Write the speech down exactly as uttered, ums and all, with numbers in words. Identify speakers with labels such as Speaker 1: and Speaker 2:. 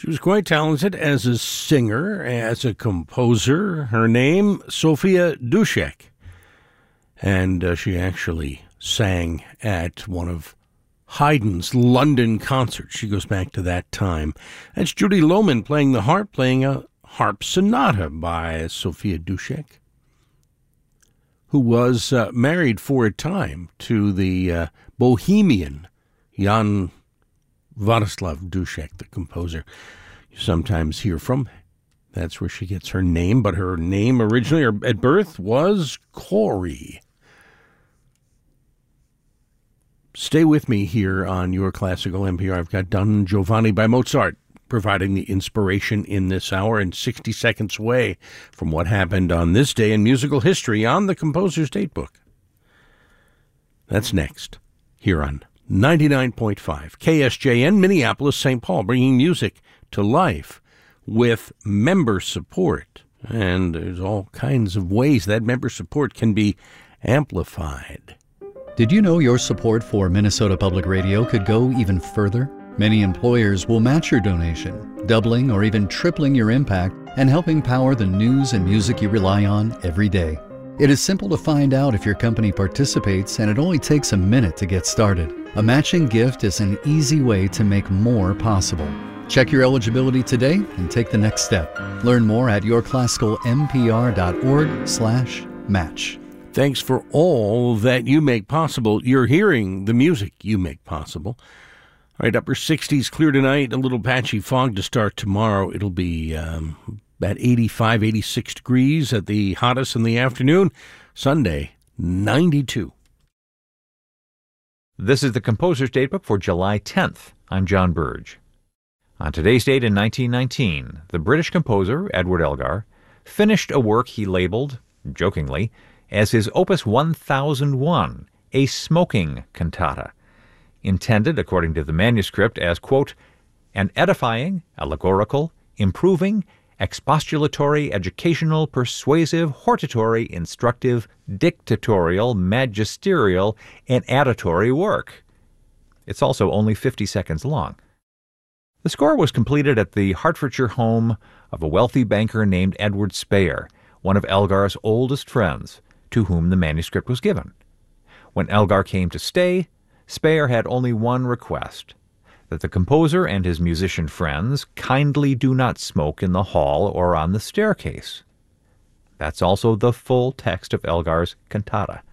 Speaker 1: She was quite talented as a singer, as a composer. Her name, Sofia Dušek. And uh, she actually sang at one of Haydn's London concerts. She goes back to that time. That's Judy Lohman playing the harp, playing a harp sonata by Sofia Dušek, who was uh, married for a time to the uh, Bohemian Jan Vladislav Dušek, the composer you sometimes hear from. That's where she gets her name, but her name originally, or at birth, was Corey. Stay with me here on Your Classical N P R. I've got Don Giovanni by Mozart providing the inspiration in this hour, and sixty seconds away from what happened on this day in musical history on the Composer's Datebook. That's next, here on ninety-nine point five K S J N, Minneapolis, Saint Paul, bringing music to life with member support. And there's all kinds of ways that member support can be amplified.
Speaker 2: Did you know your support for Minnesota Public Radio could go even further? Many employers will match your donation, doubling or even tripling your impact and helping power the news and music you rely on every day. It is simple to find out if your company participates, and it only takes a minute to get started. A matching gift is an easy way to make more possible. Check your eligibility today and take the next step. Learn more at yourclassicalnpr.org slash match.
Speaker 1: Thanks for all that you make possible. You're hearing the music you make possible. All right, upper sixties, clear tonight, a little patchy fog to start tomorrow. It'll be um, about eighty-five, eighty-six degrees at the hottest in the afternoon. Sunday, ninety-two.
Speaker 3: This is the Composer's Datebook for July tenth. I'm John Burge. On today's date in nineteen nineteen, the British composer, Edward Elgar, finished a work he labeled, jokingly, as his Opus one thousand one, a smoking cantata, intended, according to the manuscript, as, quote, an edifying, allegorical, improving, expostulatory, educational, persuasive, hortatory, instructive, dictatorial, magisterial, and auditory work. It's also only fifty seconds long. The score was completed at the Hertfordshire home of a wealthy banker named Edward Speyer, one of Elgar's oldest friends, to whom the manuscript was given. When Elgar came to stay, Speyer had only one request, that the composer and his musician friends kindly do not smoke in the hall or on the staircase. That's also the full text of Elgar's cantata.